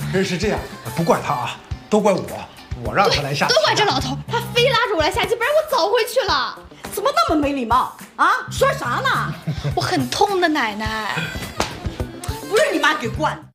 是这样，不怪他啊，都怪我让他来下棋。 都怪这老头，他非拉着我来下棋，不然我早回去了。 怎么那么没礼貌啊？说啥呢？ 我很痛的，奶奶。 不是你妈给惯的。